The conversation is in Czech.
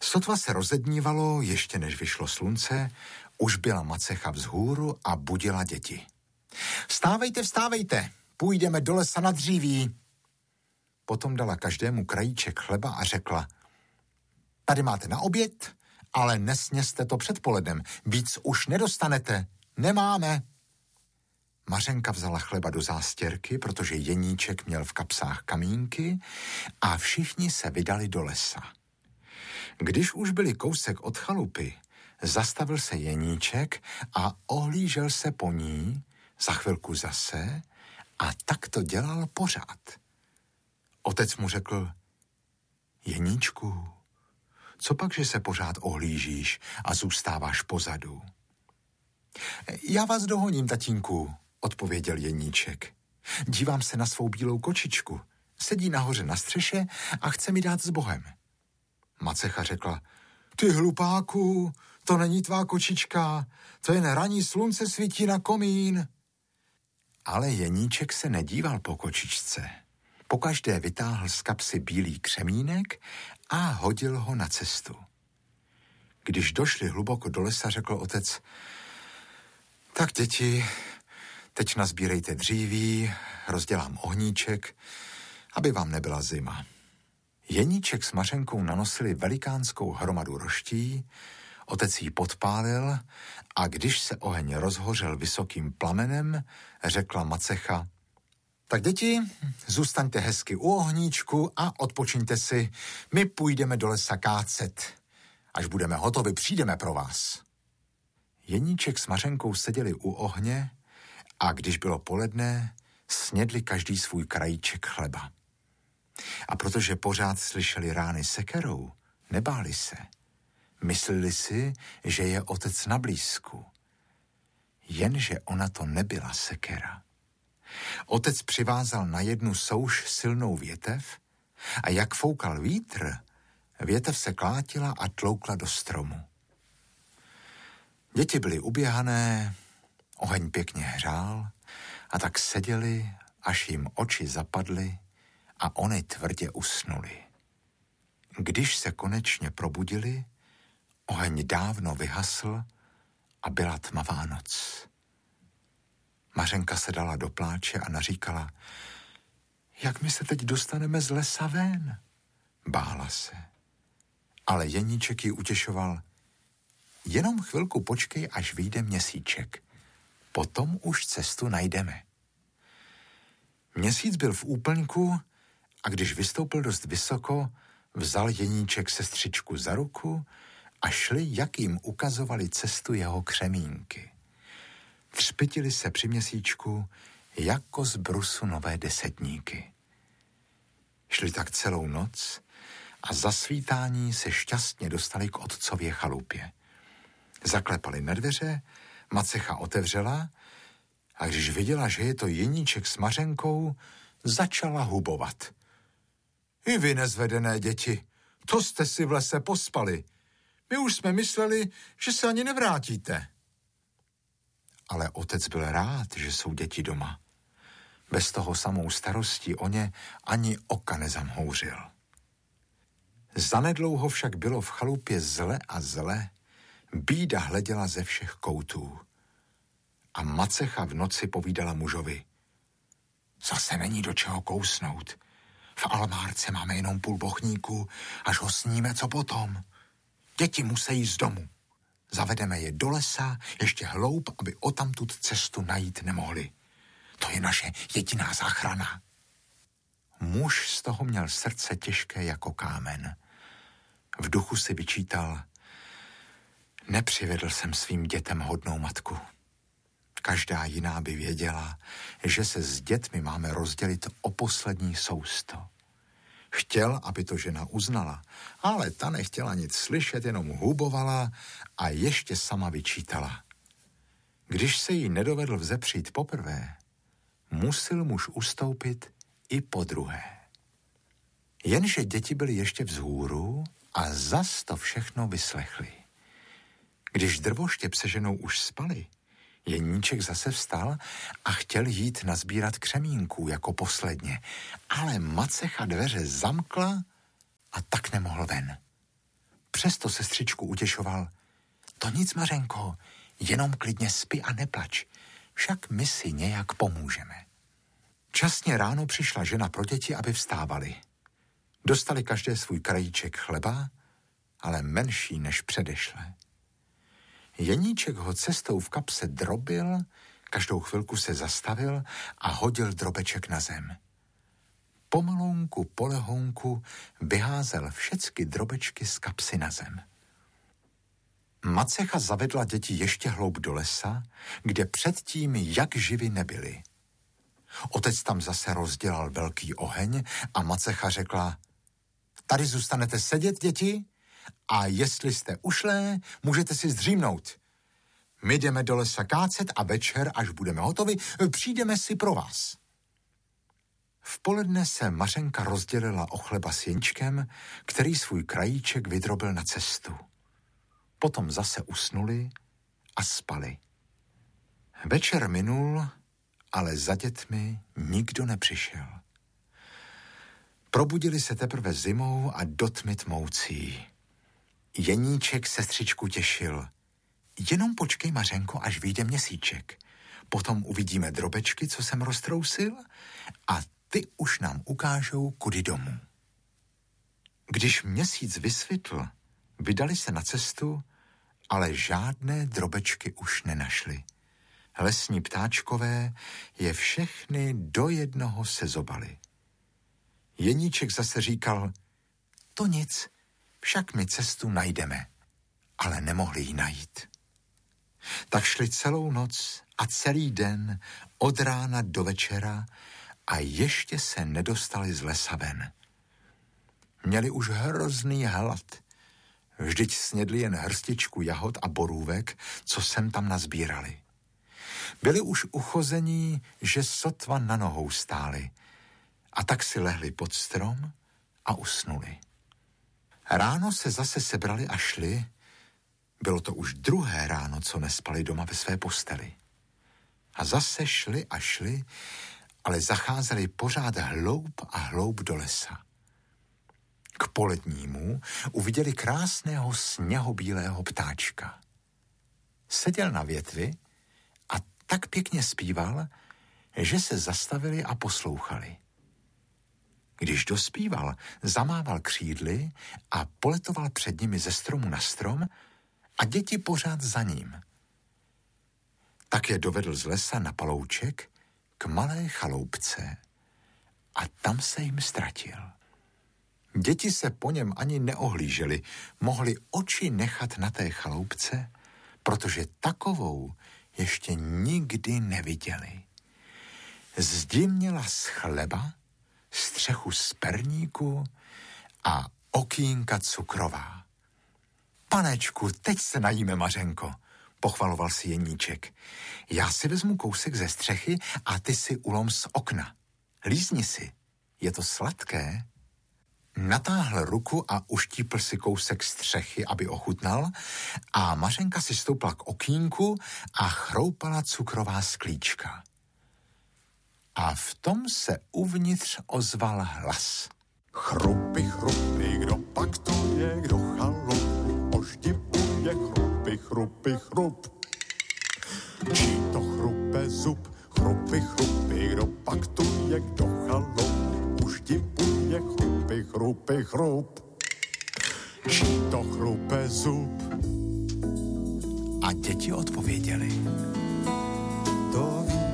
Sotva se rozednívalo, ještě než vyšlo slunce, už byla Macecha vzhůru a budila děti. Vstávejte, vstávejte, půjdeme do lesa na dříví. Potom dala každému krajíček chleba a řekla: tady máte na oběd, ale nesněste to předpolednem, víc už nedostanete, nemáme. Mařenka vzala chleba do zástěrky, protože Jeníček měl v kapsách kamínky a všichni se vydali do lesa. Když už byli kousek od chalupy, zastavil se Jeníček a ohlížel se po ní, za chvilku zase, a tak to dělal pořád. Otec mu řekl: Jeníčku, co pak, že se pořád ohlížíš a zůstáváš pozadu? Já vás dohoním, tatínku, odpověděl Jeníček. Dívám se na svou bílou kočičku. Sedí nahoře na střeše a chce mi dát s Bohem. Macecha řekla: ty hlupáku, to není tvá kočička, to jen ranní slunce svítí na komín. Ale Jeníček se nedíval po kočičce. Pokaždé vytáhl z kapsy bílý křemínek a hodil ho na cestu. Když došli hluboko do lesa, řekl otec: tak děti, teď nazbírejte dříví, rozdělám ohníček, aby vám nebyla zima. Jeníček s Mařenkou nanosili velikánskou hromadu roští, otec ji podpálil a když se oheň rozhořel vysokým plamenem, řekla Macecha: tak děti, zůstaňte hezky u ohníčku a odpočiňte si, my půjdeme do lesa kácet. Až budeme hotovi, přijdeme pro vás. Jeníček s Mařenkou seděli u ohně a když bylo poledne, snědli každý svůj krajíček chleba. A protože pořád slyšeli rány sekerou, nebáli se. Mysleli si, že je otec na blízku. Jenže ona to nebyla sekera. Otec přivázal na jednu souš silnou větev a jak foukal vítr, větev se klátila a tloukla do stromu. Děti byly uběhané, oheň pěkně hřál a tak seděli, až jim oči zapadly a oni tvrdě usnuli. Když se konečně probudili, oheň dávno vyhasl a byla tmavá noc. Mařenka se dala do pláče a naříkala: jak my se teď dostaneme z lesa ven? Bála se. Ale Jeníček ji utěšoval: jenom chvilku počkej, až vyjde měsíček. Potom už cestu najdeme. Měsíc byl v úplňku a když vystoupil dost vysoko, vzal Jeníček sestřičku za ruku a šli, jak jim ukazovali cestu jeho křemínky. Třpytili se při měsíčku jako z brusu nové desetníky. Šli tak celou noc a za svítání se šťastně dostali k otcově chalupě. Zaklepali na dveře, Macecha otevřela a když viděla, že je to Jeníček s Mařenkou, začala hubovat. I vy, nezvedené děti, to jste si v lese pospali. My už jsme mysleli, že se ani nevrátíte. Ale otec byl rád, že jsou děti doma. Bez toho samou starostí o ně ani oka nezamhouřil. Zanedlouho však bylo v chalupě zle a zle, bída hleděla ze všech koutů. A Macecha v noci povídala mužovi: zase není do čeho kousnout. V Almárce máme jenom půl bochníku, až ho sníme, co potom. Děti musí jít z domu. Zavedeme je do lesa, ještě hloub, aby odtamtud cestu najít nemohli. To je naše jediná záchrana. Muž z toho měl srdce těžké jako kámen. V duchu si vyčítal: nepřivedl jsem svým dětem hodnou matku. Každá jiná by věděla, že se s dětmi máme rozdělit o poslední sousto. Chtěl, aby to žena uznala, ale ta nechtěla nic slyšet, jenom hubovala a ještě sama vyčítala. Když se jí nedovedl vzepřít poprvé, musel muž ustoupit i podruhé. Jenže děti byly ještě vzhůru a zas to všechno vyslechli. Když drvoštěp se ženou už spali, Jeníček zase vstal a chtěl jít nazbírat křemínků jako posledně, ale Macecha dveře zamkla a tak nemohl ven. Přesto sestřičku utěšoval. To nic, Mařenko, jenom klidně spi a neplač, však my si nějak pomůžeme. Časně ráno přišla žena pro děti, aby vstávali. Dostali každé svůj krajíček chleba, ale menší než předešle. Jeníček ho cestou v kapse drobil, každou chvilku se zastavil a hodil drobeček na zem. Pomalounku, polehounku vyházel všecky drobečky z kapsy na zem. Macecha zavedla děti ještě hloub do lesa, kde předtím jak živi nebyli. Otec tam zase rozdělal velký oheň a Macecha řekla: Tady zůstanete sedět, děti, a jestli jste ušlé, můžete si zdřímnout. My jdeme do lesa kácet a večer, až budeme hotovi, přijdeme si pro vás. V poledne se Mařenka rozdělila o chleba s Jeníčkem, který svůj krajíček vydrobil na cestu. Potom zase usnuli a spali. Večer minul, ale za dětmi nikdo nepřišel. Probudili se teprve zimou a do tmy tmoucí. Jeníček sestřičku těšil. Jenom počkej, Mařenko, až vyjde měsíček. Potom uvidíme drobečky, co jsem roztrousil, a ty už nám ukážou, kudy domů. Když měsíc vysvětl, vydali se na cestu, ale žádné drobečky už nenašli. Lesní ptáčkové je všechny do jednoho sezobali. Jeníček zase říkal: To nic, však my cestu najdeme, ale nemohli ji najít. Tak šli celou noc a celý den od rána do večera a ještě se nedostali z lesa ven. Měli už hrozný hlad. Vždyť snědli jen hrstičku jahod a borůvek, co sem tam nazbírali. Byli už uchození, že sotva na nohou stáli, a tak si lehli pod strom a usnuli. Ráno se zase sebrali a šli. Bylo to už druhé ráno, co nespali doma ve své posteli. A zase šli a šli, ale zacházeli pořád hloub a hloub do lesa. K polednímu uviděli krásného sněhobílého ptáčka. Seděl na větvi a tak pěkně zpíval, že se zastavili a poslouchali. Když dospíval, zamával křídly a poletoval před nimi ze stromu na strom a děti pořád za ním. Tak je dovedl z lesa na palouček k malé chaloupce a tam se jim ztratil. Děti se po něm ani neohlíželi, mohli oči nechat na té chaloupce, protože takovou ještě nikdy neviděli. Zdi měla z chleba, střechu z perníku a okýnka cukrová. Panečku, teď se najíme, Mařenko, pochvaloval si Jeníček. Já si vezmu kousek ze střechy a ty si ulom z okna. Lízni si, je to sladké. Natáhl ruku a uštípl si kousek střechy, aby ochutnal, a Mařenka si stoupla k okýnku a chroupala cukrová sklíčka. A v tom se uvnitř ozval hlas. Chrupy, chrupy, kdo pak to je, kdo chaloupu oždipuje, chrupy, chrupy, chrup. Čí to chrupe zub, chrupy, chrupy, kdo pak to je, kdo chaloupu oždipuje, chrupy, chrupy, chrup. Čí to chrupe zub. A děti odpověděli. To ví